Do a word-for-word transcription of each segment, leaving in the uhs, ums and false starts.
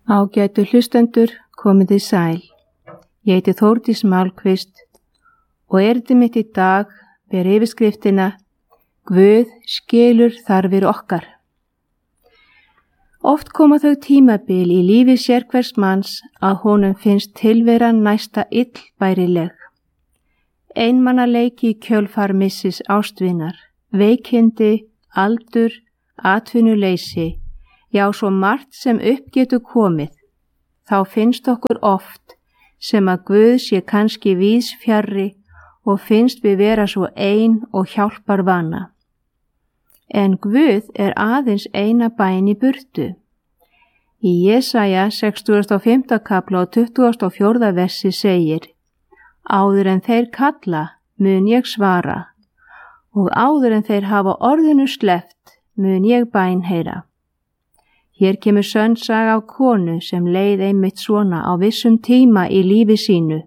Ágætu hlustendur, komið þið sæl. Ég heiti Þórdís Málkvist og erindi mitt í dag ber yfirskriftina Guð skilur þarfir okkar. Oft koma þau tímabil í lífi sérhvers manns að honum finnst tilveran næsta illbærileg. Einmanaleiki í kjölfar missis ástvinar, veikindi, aldur, atvinnuleysi, já svo margt sem upp getur komið. Þá finnst okkur oft sem að Guð sé kannski víðs fjarri og finnst við vera svo ein og hjálpar vana. En Guð er aðeins eina bæn í burtu. Í Jesaja sextugasta og fimmta kafla og tuttugasta og fjórða versi segir: Áður en þeir kalla mun ég svara og áður en þeir hafa orðinu sleppt mun ég bæn heyra. Hér kemur sönn saga af konu sem leið einmitt svona á vissum tíma í lífi sínu.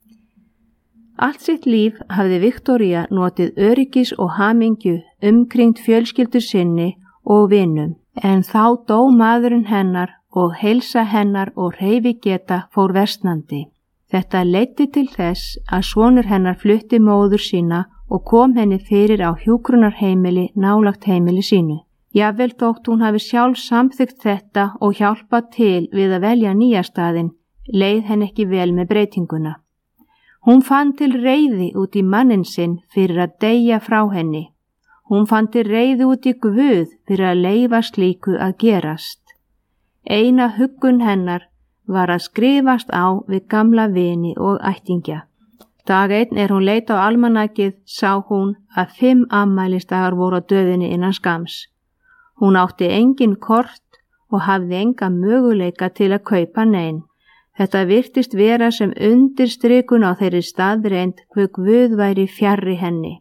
Allt sitt líf hafði Viktoría notið öryggis og hamingju umkringt fjölskyldu sinni og vinum, en þá dó maðurinn hennar og heilsa hennar og hreyfigeta fór versnandi. Þetta leiddi til þess að sonur hennar flutti móður sína og kom henni fyrir á hjúkrunarheimili nálægt heimili sínu. Jafnvel þótt hún hafi sjálf samþykkt þetta og hjálpað til við að velja nýja staðinn, leið henni ekki vel með breytinguna. Hún fann til reiði út í manninn sinn fyrir að deyja frá henni. Hún fann til reiði út í Guð fyrir að leyfa slíku að gerast. Eina huggun hennar var að skrifast á við gamla vini og ættingja. Dag einn er hún leit á almanakið sá hún að fimm afmælisdagar voru á döfinni innan skams. Hún átti engin kort og hafði enga möguleika til að kaupa nein. Þetta virtist vera sem undirstrikun á þeirri staðreynd hve Guð væri fjarri henni.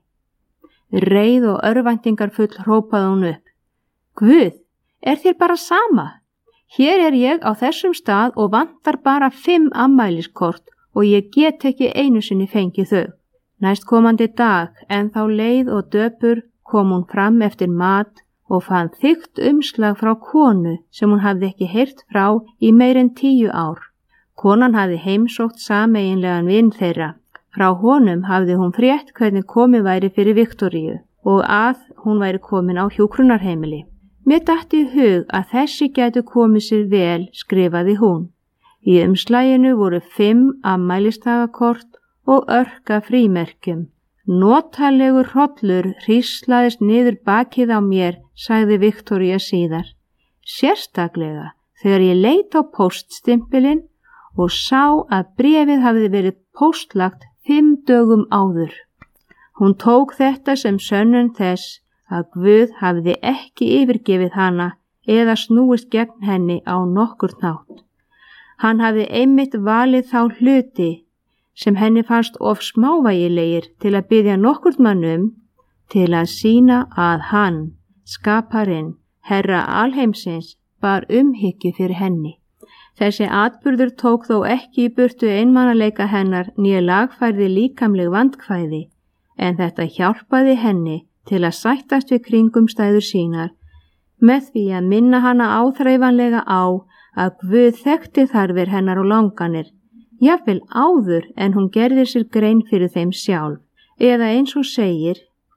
Reið og örvæntingar full hrópaði hún upp: Guð, er þér bara sama? Hér er ég á þessum stað og vantar bara fimm afmæliskort og ég get ekki einu sinni fengið þau. Næstkomandi dag, en þá leið og döpur, kom hún fram eftir mat og fann þykkt umslag frá konu sem hún hafði ekki heyrt frá í meir en tíu ár. Konan hafði heimsótt sameiginlegan vin þeirra. Frá honum hafði hún frétt hvernig komið væri fyrir Viktoríu og að hún væri komin á hjúkrunarheimili. Mér datt í hug að þessi gætu komið sér vel, skrifaði hún. Í umslaginu voru fimm afmælistagakort og örka frímerkjum. Notalegur hrollur hríslaðist niður bakið á mér, sagði Viktoría síðar. Sérstaklega þegar ég leit á póststimpilinn og sá að bréfið hafði verið póstlagt fimm dögum áður. Hún tók þetta sem sönnun þess að Guð hafði ekki yfirgefið hana eða snúist gegn henni á nokkurn hátt. Hann hafði einmitt valið þá hluti sem henni fannst of smávægilegir til að biðja nokkurn mann um, til að sýna að hann, skaparinn, herra alheimsins, bar umhyggju fyrir henni. Þessi atburður tók þó ekki í burtu einmanaleika hennar né lagfærði líkamleg vandkvæði, en þetta hjálpaði henni til að sættast við kringumstæður sínar með því að minna hana áþreifanlega á að Guð þekkti þarfir hennar og langanir, jafnvel áður en hún gerði sér grein fyrir þeim sjálf, eða eins og segir: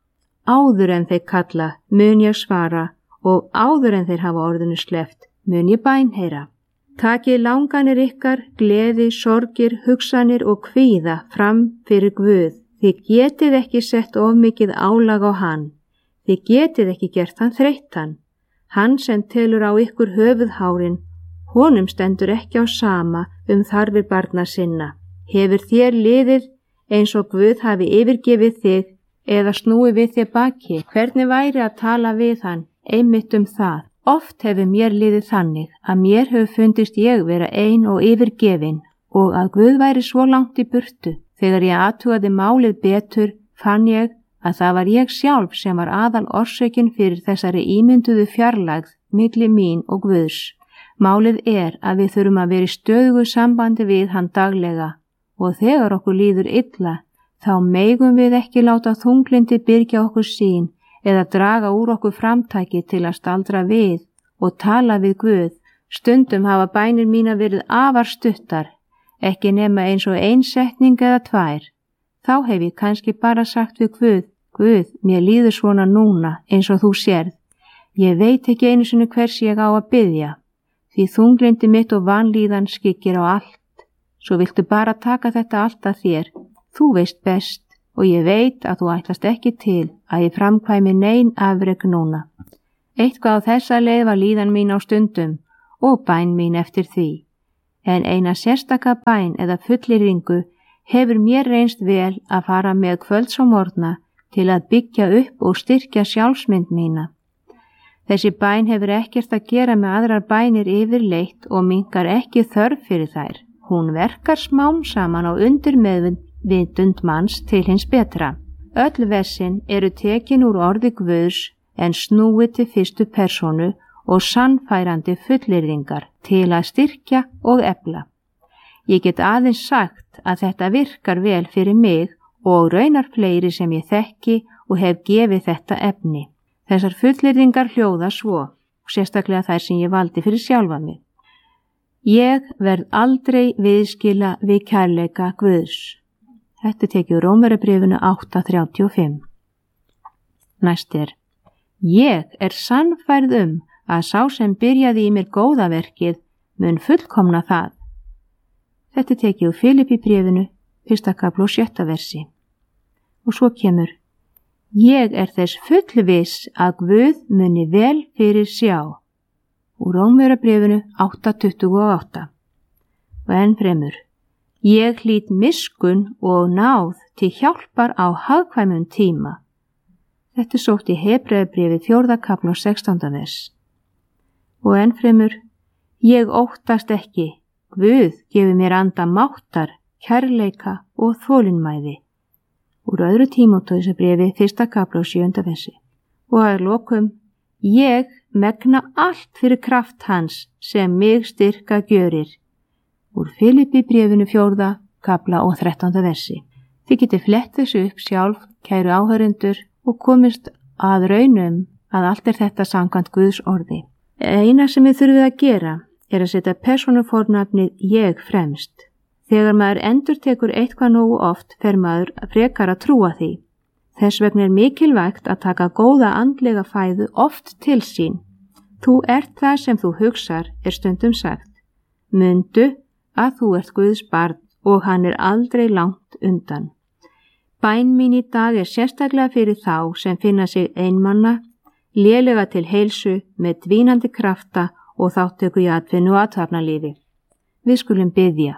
Áður en þeir kalla mun ég svara og áður en þeir hafa orðinu sleppt mun ég bæn heyra. Takið langanir ykkar, gleði, sorgir, hugsanir og kvíða fram fyrir Guð. Þið getið ekki sett of mikið álag á hann. Þið getið ekki gert hann þreyttan. Hann sem telur á ykkur höfuðhárin, honum stendur ekki á sama um þarfir barna sinna. Hefur þér liðið eins og Guð hafi yfirgefið þig eða snúið við þér baki? Hvernig væri að tala við hann einmitt um það? Oft hefur mér liðið þannig að mér hefur fundist ég vera ein og yfirgefin og að Guð væri svo langt í burtu. Þegar ég athugaði málið betur fann ég að það var ég sjálf sem var aðal orsökin fyrir þessari ímynduðu fjarlægð milli mín og Guðs. Málið er að við þurfum að vera í stöðugu sambandi við hann daglega og þegar okkur líður illa þá megum við ekki láta þunglindi byrgja okkur sín eða draga úr okkur framtæki til að staldra við og tala við Guð Stundum hafa bænir mína verið afar stuttar, ekki nema eins og ein setning eða tvær. Þá hef ég kannski bara sagt við Guð, Guð, mér líður svona núna eins og þú sérð. Ég veit ekki einu sinni hvers ég á að biðja, því þunglindi mitt og vanlíðan skyggir á allt. Svo viltu bara taka þetta allt að þér. Þú veist best og ég veit að þú ætlast ekki til að ég framkvæmi nein afrek núna. Eitthvað á þessa leið var líðan mín á stundum og bæn mín eftir því. En eina sérstaka bæn eða fullyrðingu hefur mér reynst vel að fara með kvölds og morgna til að byggja upp og styrkja sjálfsmynd mína. Þessi bæn hefur ekkert að gera með aðrar bænir yfirleitt og minkar ekki þörf fyrir þær. Hún verkar smám saman á undirmeðvitund manns til hins betra. Öll vessin eru tekin úr orði Guðs en snúið til fyrstu persónu og sannfærandi fullyrðingar til að styrkja og efla. Ég get aðeins sagt að þetta virkar vel fyrir mig og raunar fleiri sem ég þekki og hef gefið þetta efni. Þessar fullyrðingar hljóða svo, og sérstaklega þær sem ég valdi fyrir sjálfa mig. Ég verð aldrei viðskila við kærleika Guðs. Þetta tekið Rómverjabréfinu átta þrjátíu og fimm. Næst er, ég er sannfærð um að sá sem byrjaði í mér góðaverkið mun fullkomna það. Þetta tekið úr Filippíbréfinu, fyrsta kafla og sjötta versi. Og svo kemur, ég er þess fullviss að Guð muni vel fyrir sjá. Úr Rómverjabréfinu átta tuttugu og átta. Og enn fremur, ég hlýt miskunn og náð til hjálpar á hagkvæmum tíma. Þetta er sótt í Hebreabréfið fjórða kafla og sextánda vers. Og enn fremur, ég óttast ekki, Guð gefur mér anda máttar, kærleika og þolinmæði. Úr öðru Tímóteusarbréfi fyrsta kafla og sjöunda versi. Og að lokum, ég megna allt fyrir kraft hans sem mig styrka gjörir. Úr Filippíbréfinu fjórða kafla og þrettánda versi. Þið getið flett þessu upp sjálf, kæru áhörendur, og komist að raunum að allt er þetta samkvæmt Guðs orði. Eina sem við þurfum að gera er að setja persónufornafnið ég fremst. Þegar maður endur tekur eitthvað nógu oft fer maður frekar að trúa því. Þess vegna er mikilvægt að taka góða andlega fæðu oft til sín. Þú ert það sem þú hugsar, er stundum sagt. Mundu að þú ert Guðs barn og hann er aldrei langt undan. Bæn mín í dag er sérstaklega fyrir þá sem finna sig einmanna, lélega til heilsu með dvínandi krafta og þáttöku í atvinnu og athafnalífi. Við skulum biðja.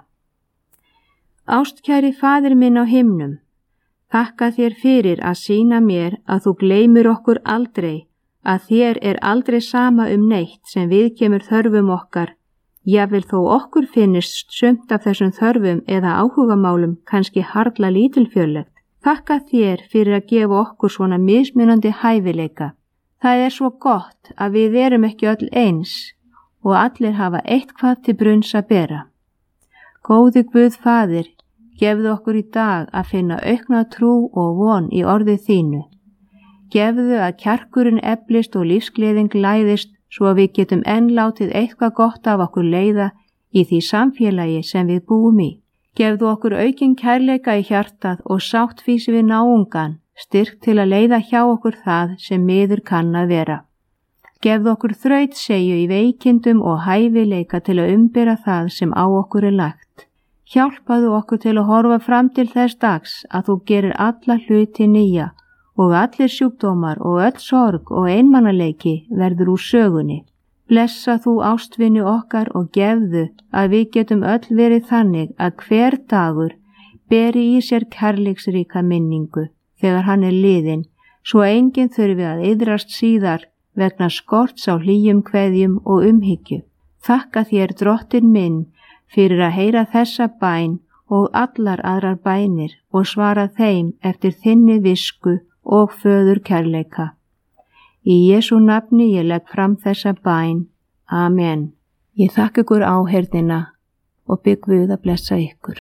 Ástkæri Faðir minn á himnum, þakka þér fyrir að sýna mér að þú gleymir okkur aldrei, að þér er aldrei sama um neitt sem viðkemur þörfum okkar, jafnvel þó okkur finnist sumt af þessum þörfum eða áhugamálum kannski harla lítilfjörlegt. Þakka þér fyrir að gefa okkur svona mismunandi hæfileika. Það er svo gott að við erum ekki öll eins og allir hafa eitthvað til brunns að bera. Góði Guð Faðir, gefðu okkur í dag að finna aukna trú og von í orðið þínu. Gefðu að kjarkurinn eflist og lífsgleðing læðist svo að við getum enn látið eitthvað gott af okkur leiða í því samfélagi sem við búum í. Gefðu okkur aukinn kærleika í hjartað og sáttfýsi við náungan, styrk til að leiða hjá okkur það sem miður kann að vera. Gefðu okkur þrautseigju í veikindum og hæfileika til að umbera það sem á okkur er lagt. Hjálpaðu okkur til að horfa fram til þess dags að þú gerir alla hluti nýja og allir sjúkdómar og öll sorg og einmanaleiki verður úr sögunni. Blessa þú ástvinni okkar og gefðu að við getum öll verið þannig að hver dagur beri í sér kærleiksríka minningu þegar hann er liðinn, svo enginn þurfi að iðrast síðar vegna skorts á hlýjum kveðjum og umhyggju. Þakka þér Drottinn minn fyrir að heyra þessa bæn og allar aðrar bænir og svara þeim eftir þinni visku og föður kærleika. Í Jesú nafni ég legg fram þessa bæn. Amen. Ég þakka ykkur áheyrnina og bygg Guð að blessa ykkur.